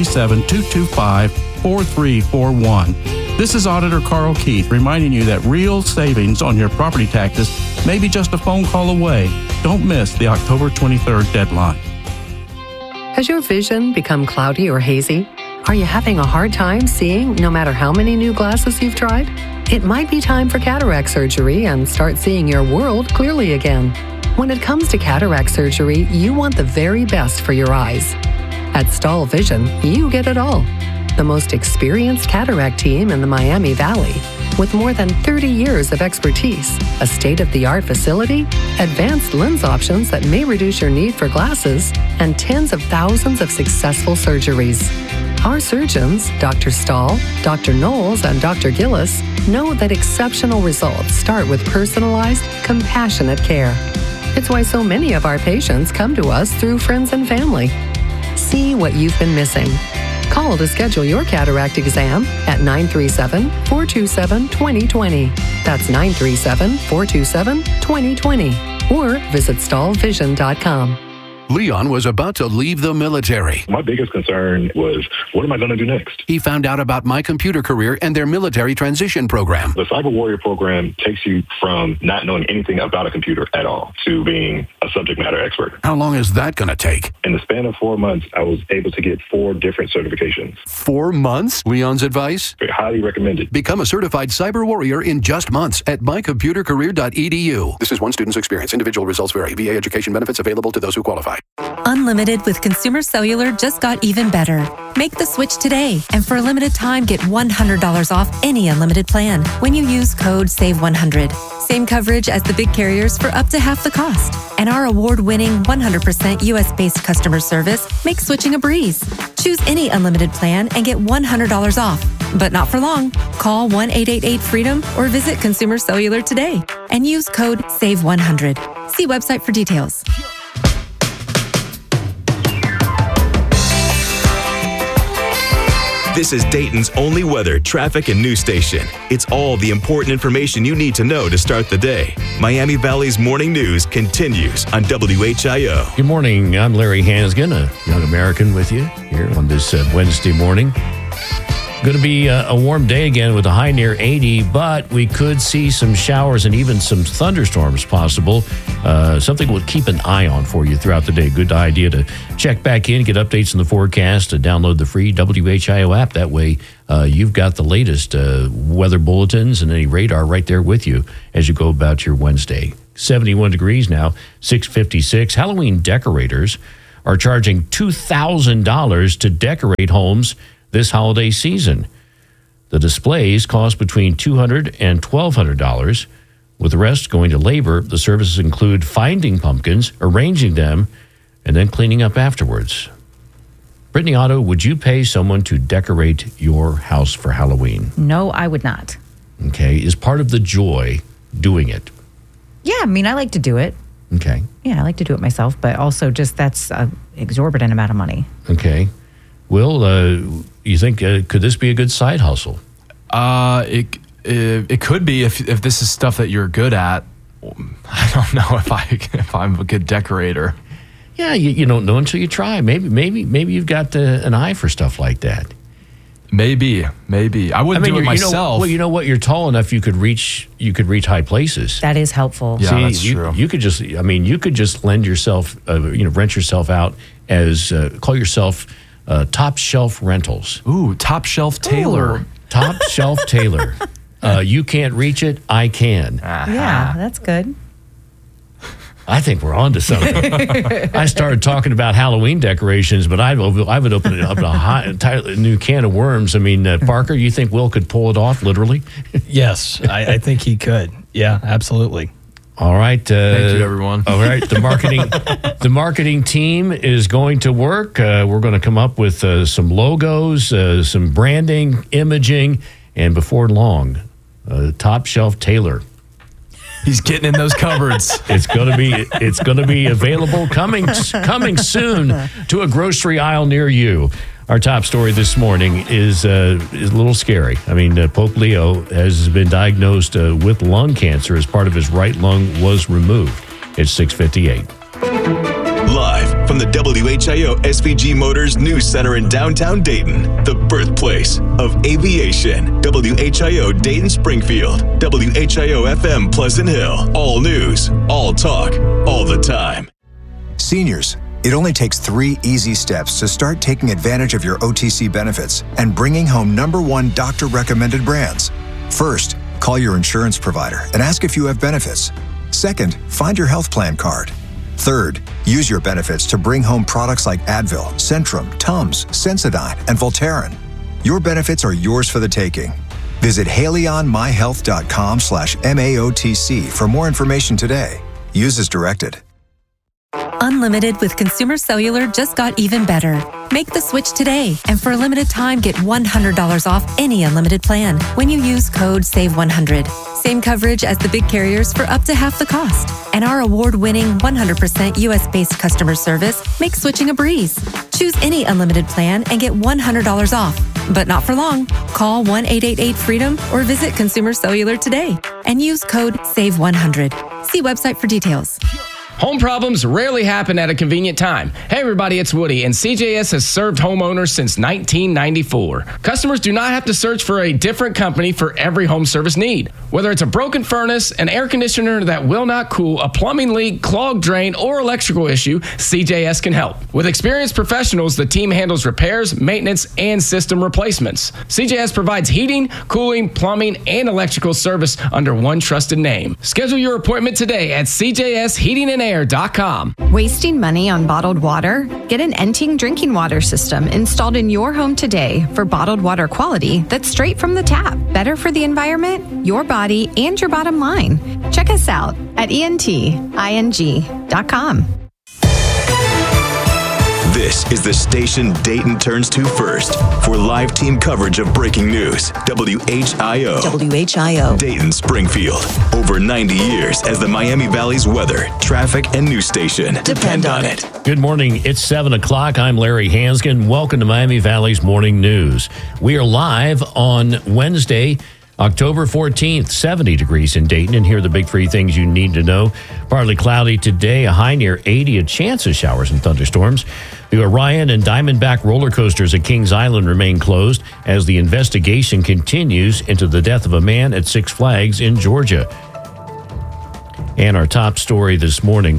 937-225-4341. This is Auditor Carl Keith reminding you that real savings on your property taxes may be just a phone call away. Don't miss the October 23rd deadline. Has your vision become cloudy or hazy? Are you having a hard time seeing no matter how many new glasses you've tried? It might be time for cataract surgery and start seeing your world clearly again. When it comes to cataract surgery, you want the very best for your eyes. At Stahl Vision, you get it all. The most experienced cataract team in the Miami Valley, with more than 30 years of expertise, a state-of-the-art facility, advanced lens options that may reduce your need for glasses, and tens of thousands of successful surgeries. Our surgeons, Dr. Stahl, Dr. Knowles, and Dr. Gillis, know that exceptional results start with personalized, compassionate care. It's why so many of our patients come to us through friends and family. See what you've been missing. Call to schedule your cataract exam at 937-427-2020. That's 937-427-2020. Or visit stahlvision.com. Leon was about to leave the military. My biggest concern was, what am I going to do next? He found out about My Computer Career and their military transition program. The Cyber Warrior program takes you from not knowing anything about a computer at all to being a subject matter expert. How long is that going to take? In the span of 4 months, I was able to get 4 different certifications. 4 months? Leon's advice? Highly recommended. Become a certified cyber warrior in just months at mycomputercareer.edu. This is one student's experience. Individual results vary. VA education benefits available to those who qualify. Unlimited with Consumer Cellular just got even better. Make the switch today, and for a limited time, get $100 off any unlimited plan when you use code SAVE100. Same coverage as the big carriers for up to half the cost. And our award-winning 100% U.S.-based customer service makes switching a breeze. Choose any unlimited plan and get $100 off. But not for long. Call 1-888-FREEDOM or visit Consumer Cellular today and use code SAVE100. See website for details. This is Dayton's only weather, traffic, and news station. It's all the important information you need to know to start the day. Miami Valley's morning news continues on WHIO. Good morning. I'm Larry Hansgen, a young American with you here on this Wednesday morning. Going to be a warm day again with a high near 80, but we could see some showers and even some thunderstorms possible. Something we'll keep an eye on for you throughout the day. Good idea to check back in, get updates on the forecast, to download the free WHIO app. That way you've got the latest weather bulletins and any radar right there with you as you go about your Wednesday. 71 degrees now, 6:56. Halloween decorators are charging $2,000 to decorate homes this holiday season. The displays cost between $200 and $1,200, with the rest going to labor. The services include finding pumpkins, arranging them, and then cleaning up afterwards. Brittany Otto, would you pay someone to decorate your house for Halloween? No, I would not. Okay. Is part of the joy doing it? Yeah, I mean, I like to do it. Okay. Yeah, I like to do it myself, but also just that's an exorbitant amount of money. Okay. Will, you think, could this be a good side hustle? It could be if this is stuff that you're good at. I don't know if I'm a good decorator. Yeah, you don't know until you try. Maybe you've got an eye for stuff like that. Maybe I wouldn't do it myself. You know what? You're tall enough. You could reach high places. That is helpful. Yeah, that's true. You could just lend yourself, rent yourself out as call yourself Top Shelf Rentals. Ooh, Top Shelf Tailor. Ooh. Top Shelf Tailor. You can't reach it, I can. Yeah, that's good. I think we're on to something. I started talking about Halloween decorations, but I would open it up to a entirely new can of worms. I mean, Parker, you think Will could pull it off, literally? Yes, I think he could. Yeah, absolutely. All right. Thank you, everyone. All right. The marketing team is going to work. We're going to come up with some logos, some branding, imaging, and before long, Top Shelf Tailor. He's getting in those cupboards. It's going to be available coming soon to a grocery aisle near you. Our top story this morning is a little scary. I mean, Pope Leo has been diagnosed with lung cancer as part of his right lung was removed. It's 6:58. Live from the WHIO SVG Motors News Center in downtown Dayton, the birthplace of aviation. WHIO Dayton Springfield, WHIO FM Pleasant Hill. All news, all talk, all the time. Seniors, it only takes 3 easy steps to start taking advantage of your OTC benefits and bringing home #1 doctor-recommended brands. First, call your insurance provider and ask if you have benefits. Second, find your health plan card. Third, use your benefits to bring home products like Advil, Centrum, Tums, Sensodyne, and Voltaren. Your benefits are yours for the taking. Visit HaleyOnMyHealth.com/MAOTC for more information today. Use as directed. Unlimited with Consumer Cellular just got even better. Make the switch today, and for a limited time, get $100 off any unlimited plan when you use code SAVE100. Same coverage as the big carriers for up to half the cost. And our award-winning 100% U.S.-based customer service makes switching a breeze. Choose any unlimited plan and get $100 off. But not for long. Call 1-888-FREEDOM or visit Consumer Cellular today and use code SAVE100. See website for details. Home problems rarely happen at a convenient time. Hey everybody, it's Woody, and CJS has served homeowners since 1994. Customers do not have to search for a different company for every home service need. Whether it's a broken furnace, an air conditioner that will not cool, a plumbing leak, clogged drain, or electrical issue, CJS can help. With experienced professionals, the team handles repairs, maintenance, and system replacements. CJS provides heating, cooling, plumbing, and electrical service under one trusted name. Schedule your appointment today at CJS Heating and cleanair.com. Wasting money on bottled water? Get an Enting drinking water system installed in your home today for bottled water quality that's straight from the tap. Better for the environment, your body, and your bottom line. Check us out at enting.com. This is the station Dayton turns to first for live team coverage of breaking news. WHIO. WHIO. Dayton, Springfield. Over 90 years as the Miami Valley's weather, traffic, and news station. Depend on it. Good morning. It's 7 o'clock. I'm Larry Hansgen. Welcome to Miami Valley's Morning News. We are live on Wednesday, October 14th, 70 degrees in Dayton. And here are the big three things you need to know. Partly cloudy today, a high near 80, a chance of showers and thunderstorms. The Orion and Diamondback roller coasters at Kings Island remain closed as the investigation continues into the death of a man at Six Flags in Georgia. And our top story this morning,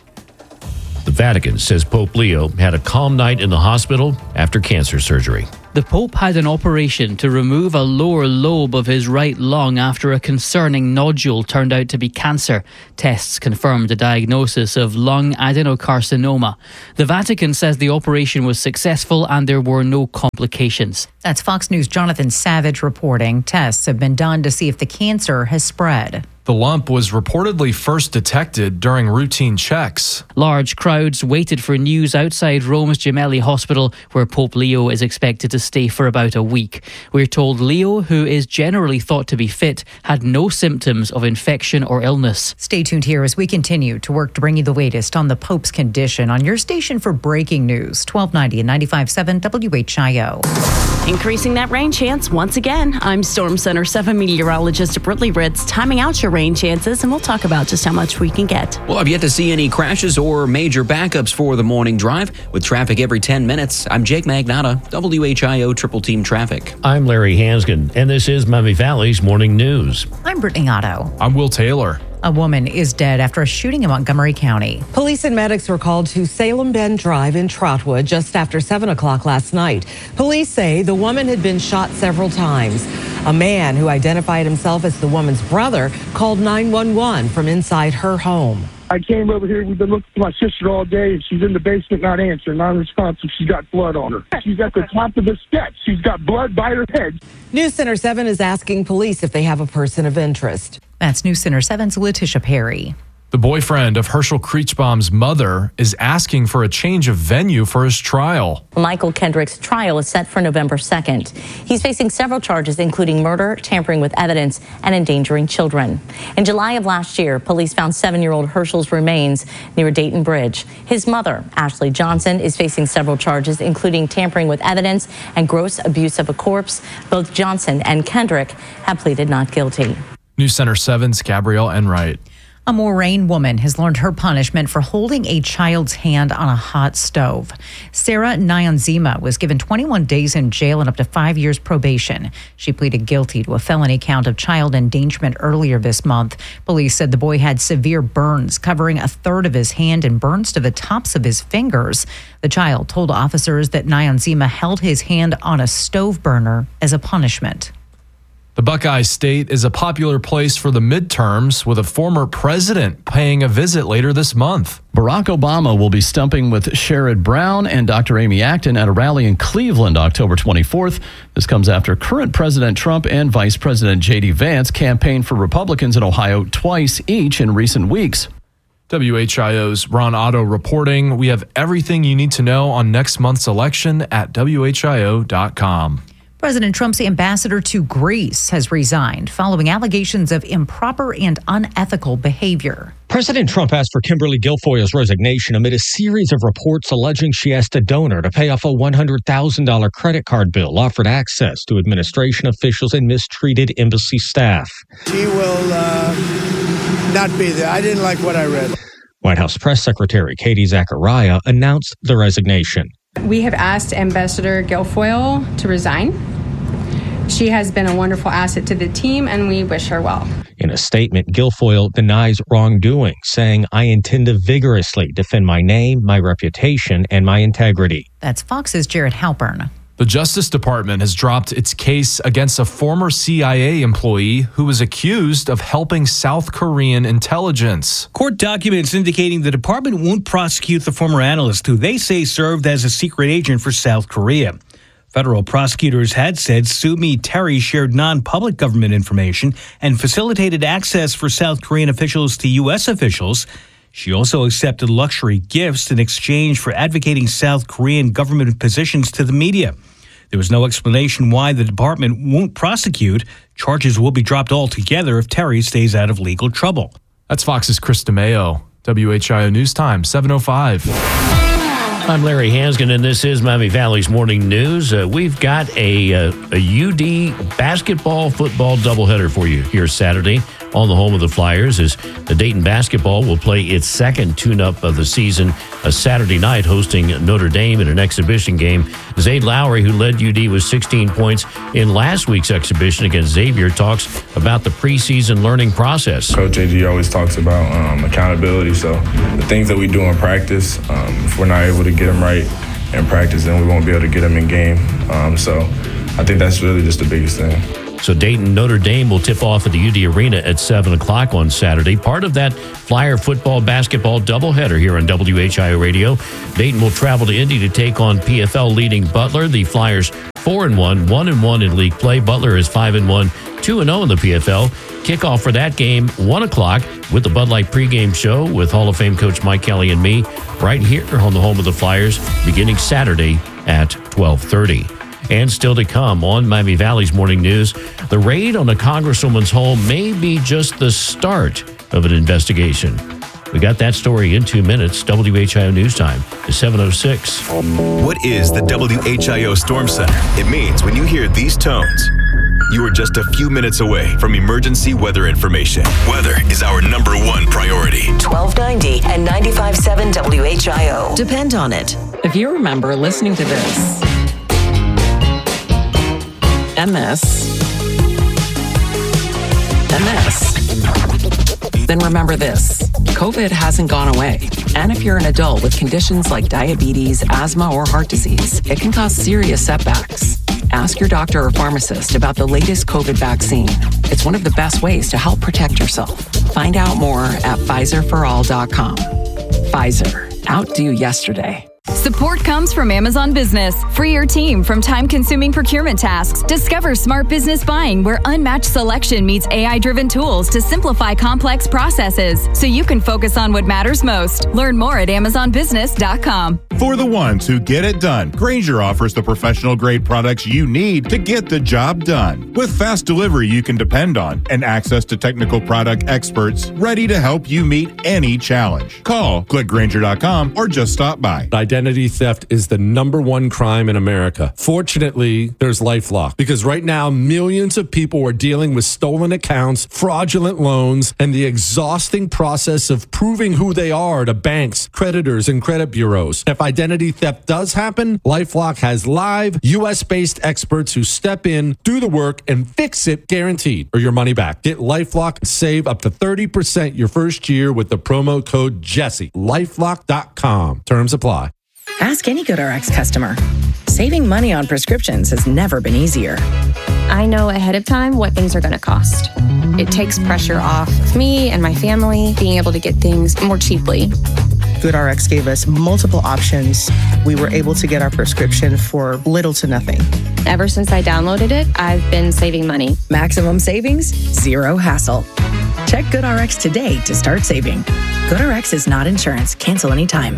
the Vatican says Pope Leo had a calm night in the hospital after cancer surgery. The Pope had an operation to remove a lower lobe of his right lung after a concerning nodule turned out to be cancer. Tests confirmed a diagnosis of lung adenocarcinoma. The Vatican says the operation was successful and there were no complications. That's Fox News' Jonathan Savage reporting. Tests have been done to see if the cancer has spread. The lump was reportedly first detected during routine checks. Large crowds waited for news outside Rome's Gemelli Hospital, where Pope Leo is expected to stay for about a week. We're told Leo, who is generally thought to be fit, had no symptoms of infection or illness. Stay tuned here as we continue to work to bring you the latest on the Pope's condition on your station for breaking news, 1290 and 95.7 WHIO. Increasing that rain chance once again. I'm Storm Center 7 meteorologist Brittany Ritz, timing out your rain chances, and we'll talk about just how much we can get. Well, I've yet to see any crashes or major backups for the morning drive with traffic every 10 minutes. I'm Jake Magnotta, WHIO Triple Team Traffic. I'm Larry Hansgen, and this is Miami Valley's Morning News. I'm Brittany Otto. I'm Will Taylor. A woman is dead after a shooting in Montgomery County. Police and medics were called to Salem Bend Drive in Trotwood just after 7 o'clock last night. Police say the woman had been shot several times. A man who identified himself as the woman's brother called 911 from inside her home. I came over here. We've been looking for my sister all day, and she's in the basement not answering, non-responsive. She's got blood on her. She's at the top of the steps. She's got blood by her head. News Center 7 is asking police if they have a person of interest. That's News Center 7's Letitia Perry. The boyfriend of Herschel Kreechbaum's mother is asking for a change of venue for his trial. Michael Kendrick's trial is set for November 2nd. He's facing several charges, including murder, tampering with evidence, and endangering children. In July of last year, police found 7-year-old Herschel's remains near Dayton Bridge. His mother, Ashley Johnson, is facing several charges, including tampering with evidence and gross abuse of a corpse. Both Johnson and Kendrick have pleaded not guilty. News Center 7's Gabrielle Enright. A Moraine woman has learned her punishment for holding a child's hand on a hot stove. Sarah Nyanzima was given 21 days in jail and up to 5 years probation. She pleaded guilty to a felony count of child endangerment earlier this month. Police said the boy had severe burns covering a third of his hand and burns to the tops of his fingers. The child told officers that Nyanzima held his hand on a stove burner as a punishment. The Buckeye State is a popular place for the midterms, with a former president paying a visit later this month. Barack Obama will be stumping with Sherrod Brown and Dr. Amy Acton at a rally in Cleveland October 24th. This comes after current President Trump and Vice President J.D. Vance campaigned for Republicans in Ohio twice each in recent weeks. WHIO's Ron Otto reporting. We have everything you need to know on next month's election at WHIO.com. President Trump's ambassador to Greece has resigned following allegations of improper and unethical behavior. President Trump asked for Kimberly Guilfoyle's resignation amid a series of reports alleging she asked a donor to pay off a $100,000 credit card bill offered access to administration officials and mistreated embassy staff. She will not be there. I didn't like what I read. White House Press Secretary Katie Zachariah announced the resignation. We have asked Ambassador Guilfoyle to resign. She has been a wonderful asset to the team, and we wish her well. In a statement, Guilfoyle denies wrongdoing, saying, "I intend to vigorously defend my name, my reputation, and my integrity." That's Fox's Jared Halpern. The Justice Department has dropped its case against a former CIA employee who was accused of helping South Korean intelligence. Court documents indicating the department won't prosecute the former analyst who they say served as a secret agent for South Korea. Federal prosecutors had said Sue Mi Terry shared non-public government information and facilitated access for South Korean officials to U.S. officials. She also accepted luxury gifts in exchange for advocating South Korean government positions to the media. There was no explanation why the department won't prosecute. Charges will be dropped altogether if Terry stays out of legal trouble. That's Fox's Chris DeMeo. WHIO News Time, 7:05. I'm Larry Hansgen, and this is Miami Valley's Morning News. We've got a UD basketball football doubleheader for you here Saturday on the home of the Flyers, as the Dayton basketball will play its second tune-up of the season, a Saturday night hosting Notre Dame in an exhibition game. Zayd Lowry, who led UD with 16 points in last week's exhibition against Xavier, talks about the preseason learning process. Coach AG always talks about accountability, so the things that we do in practice, if we're not able to get them right in practice, then we won't be able to get them in game. So I think that's really just the biggest thing. So Dayton Notre Dame will tip off at the UD Arena at 7 o'clock on Saturday. Part of that Flyer football basketball doubleheader here on WHIO Radio. Dayton will travel to Indy to take on PFL leading Butler. The Flyers 4-1, 1-1 in league play. Butler is 5-1, 2-0 in the PFL. Kickoff for that game, 1 o'clock with the Bud Light pregame show with Hall of Fame coach Mike Kelly and me right here on the home of the Flyers beginning Saturday at 12:30. And still to come on Miami Valley's Morning News, the raid on a congresswoman's home may be just the start of an investigation. We got that story in 2 minutes. WHIO News Time is 7:06. What is the WHIO Storm Center? It means when you hear these tones, you are just a few minutes away from emergency weather information. Weather is our number one priority. 1290 and 95.7 WHIO. Depend on it. If you remember listening to this, MS, then remember this. COVID hasn't gone away. And if you're an adult with conditions like diabetes, asthma, or heart disease, it can cause serious setbacks. Ask your doctor or pharmacist about the latest COVID vaccine. It's one of the best ways to help protect yourself. Find out more at PfizerForAll.com. Pfizer, outdo yesterday. Support comes from Amazon Business. Free your team from time-consuming procurement tasks. Discover smart business buying where unmatched selection meets AI-driven tools to simplify complex processes so you can focus on what matters most. Learn more at AmazonBusiness.com. For the ones who get it done, Grainger offers the professional-grade products you need to get the job done. With fast delivery you can depend on and access to technical product experts ready to help you meet any challenge. Call, click Grainger.com, or just stop by. Identity theft is the number one crime in America. Fortunately, there's LifeLock, because right now millions of people are dealing with stolen accounts, fraudulent loans, and the exhausting process of proving who they are to banks, creditors, and credit bureaus. If identity theft does happen, LifeLock has live US-based experts who step in, do the work, and fix it guaranteed, or your money back. Get LifeLock and save up to 30% your first year with the promo code Jesse. LifeLock.com. Terms apply. Ask any GoodRx customer. Saving money on prescriptions has never been easier. I know ahead of time what things are going to cost. It takes pressure off of me and my family being able to get things more cheaply. GoodRx gave us multiple options. We were able to get our prescription for little to nothing. Ever since I downloaded it, I've been saving money. Maximum savings, zero hassle. Check GoodRx today to start saving. GoodRx is not insurance. Cancel anytime.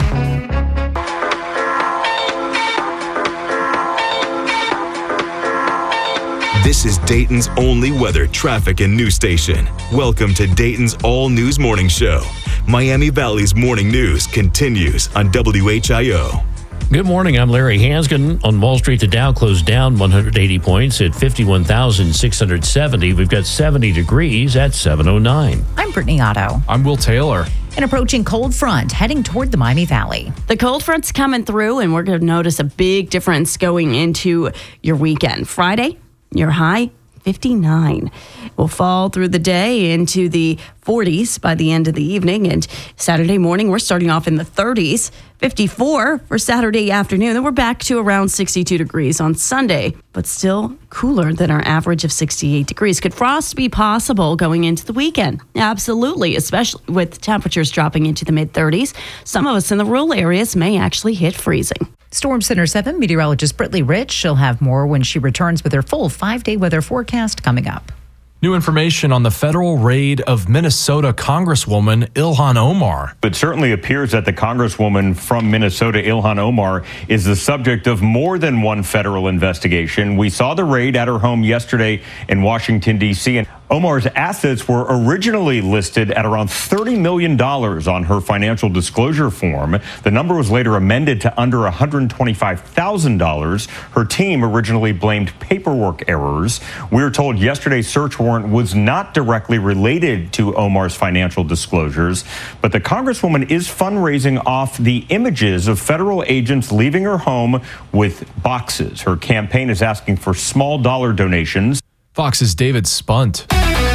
This is Dayton's only weather, traffic, and news station. Welcome to Dayton's All News Morning Show. Miami Valley's morning news continues on WHIO. Good morning. I'm Larry Hansgen. On Wall Street, the Dow closed down 180 points at 51,670. We've got 70 degrees at 7:09. I'm Brittany Otto. I'm Will Taylor. An approaching cold front heading toward the Miami Valley. The cold front's coming through, and we're going to notice a big difference going into your weekend. Friday, your high, 59. We'll fall through the day into the 40s by the end of the evening. And Saturday morning, we're starting off in the 30s, 54 for Saturday afternoon. Then we're back to around 62 degrees on Sunday, but still cooler than our average of 68 degrees. Could frost be possible going into the weekend? Absolutely, especially with temperatures dropping into the mid-30s. Some of us in the rural areas may actually hit freezing. Storm Center 7 meteorologist Brittany Rich. She'll have more when she returns with her full 5-day weather forecast coming up. New information on the federal raid of Minnesota Congresswoman Ilhan Omar. It certainly appears that the Congresswoman from Minnesota, Ilhan Omar, is the subject of more than one federal investigation. We saw the raid at her home yesterday in Washington, D.C., and Omar's assets were originally listed at around $30 million on her financial disclosure form. The number was later amended to under $125,000. Her team originally blamed paperwork errors. We were told yesterday's search warrant was not directly related to Omar's financial disclosures, but the Congresswoman is fundraising off the images of federal agents leaving her home with boxes. Her campaign is asking for small dollar donations. Fox's David Spunt.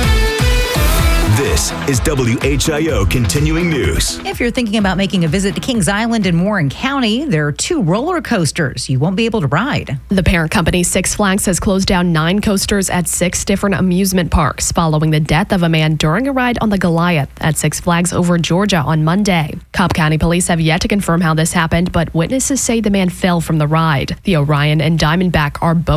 This is WHIO Continuing News. If you're thinking about making a visit to Kings Island in Warren County, there are 2 roller coasters you won't be able to ride. The parent company Six Flags has closed down 9 coasters at 6 different amusement parks following the death of a man during a ride on the Goliath at Six Flags over Georgia on Monday. Cobb County police have yet to confirm how this happened, but witnesses say the man fell from the ride. The Orion and Diamondback are both